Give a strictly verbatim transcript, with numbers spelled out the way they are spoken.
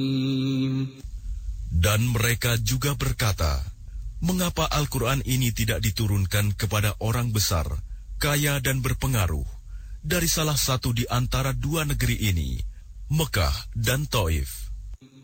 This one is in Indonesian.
Dan mereka juga berkata, mengapa Al-Quran ini tidak diturunkan kepada orang besar, kaya dan berpengaruh, dari salah satu di antara dua negeri ini, Mekah dan Taif?